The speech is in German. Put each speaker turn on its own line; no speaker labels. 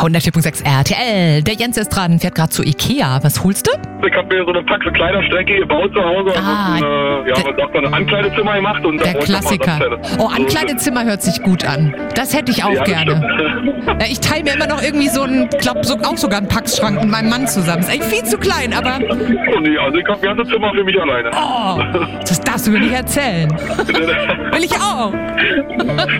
104.6 RTL. Der Jens ist dran, fährt gerade zu Ikea. Was holst du?
Ich habe mir so eine Paxe Kleiderstrecke gebaut zu Hause. Man sagt ein Ankleidezimmer gemacht. Und
der Klassiker. Oh, Ankleidezimmer hört sich gut an. Das hätte ich auch gerne. Ja, ich teile mir immer noch irgendwie so einen, auch sogar einen Packschrank mit meinem Mann zusammen. Ist eigentlich viel zu klein, aber...
Oh nee, also ich habe das ganze Zimmer für mich alleine.
Oh, das darfst du mir nicht erzählen. Will ich auch.